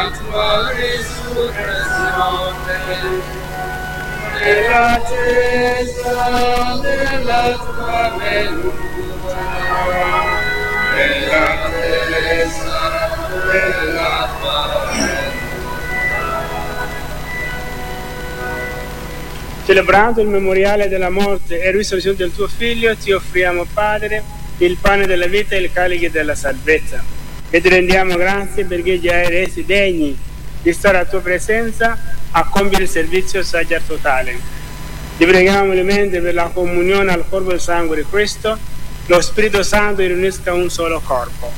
la tua risurrezione, nell'attesa della tua venuta, nell'attesa della tua venuta. Celebrando il memoriale della morte e risurrezione del tuo Figlio, ti offriamo, Padre, il pane della vita e il calice della salvezza. E ti rendiamo grazie perché ci hai resi degni di stare a tua presenza a compiere il servizio sacerdotale. Ti preghiamo umilmente per la comunione al corpo e al sangue di Cristo, lo Spirito Santo riunisca un solo corpo.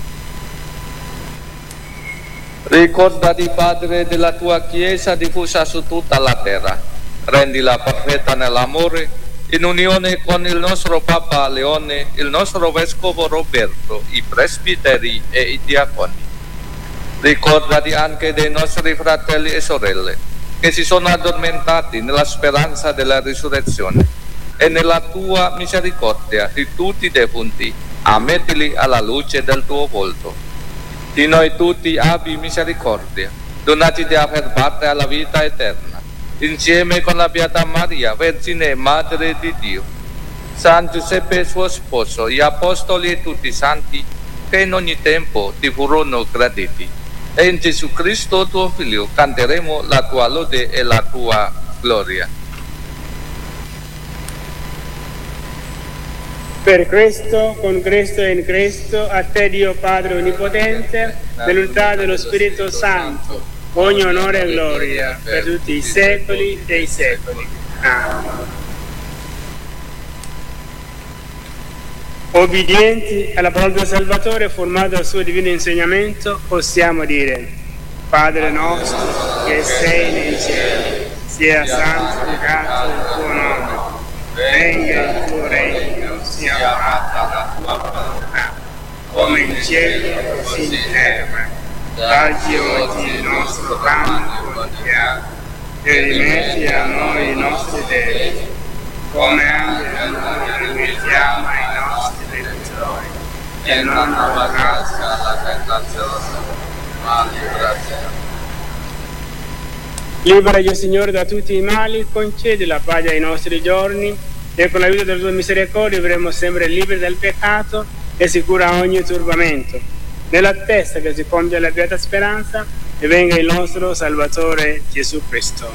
Ricordati, Padre, della tua Chiesa diffusa su tutta la terra. Rendila perfetta nell'amore, in unione con il nostro Papa Leone, il nostro Vescovo Roberto, i presbiteri e i diaconi. Ricordati anche dei nostri fratelli e sorelle, che si sono addormentati nella speranza della risurrezione, e nella tua misericordia di tutti i defunti, ammettili alla luce del tuo volto. Di noi tutti abbi misericordia, donati di aver parte alla vita eterna, insieme con la Beata Maria, Vergine e Madre di Dio, San Giuseppe suo sposo, gli Apostoli e tutti i santi che in ogni tempo ti furono graditi. E in Gesù Cristo tuo Figlio canteremo la tua lode e la tua gloria. Per Cristo, con Cristo e in Cristo, a te Dio Padre Onnipotente, nell'unità dello Spirito Santo, ogni onore e gloria per tutti i secoli dei secoli. Amen. Obbedienti alla parola del Salvatore, formata al suo divino insegnamento, possiamo dire: Padre nostro che sei nei cieli, sia santificato il tuo nome, venga il tuo regno, sia fatta la tua volontà, come in cielo così in terra. Dacci oggi il nostro pane quotidiano e rimetti a noi i nostri debiti, come anche noi rimettiamo ai nostri debitori, e non abbandonarci alla tentazione, ma liberaci. Liberaci, Signore, da tutti i mali, concedi la pace ai nostri giorni, e con l'aiuto della tua misericordia vivremo sempre liberi dal peccato e sicuri da ogni turbamento, nell'attesa che si compia la beata speranza e venga il nostro Salvatore Gesù Cristo.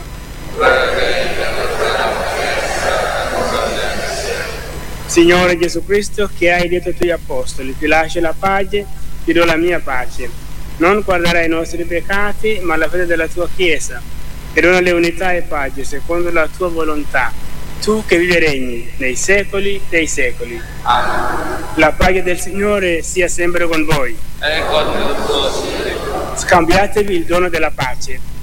Signore Gesù Cristo, che hai detto ai tuoi apostoli: ti lascio la pace, ti do la mia pace. Non guardare ai nostri peccati, ma alla fede della tua Chiesa, e dona unità e pace secondo la tua volontà, tu che vivi e regni nei secoli dei secoli. Amen. La pace del Signore sia sempre con voi. E con il tuo spirito. Scambiatevi il dono della pace.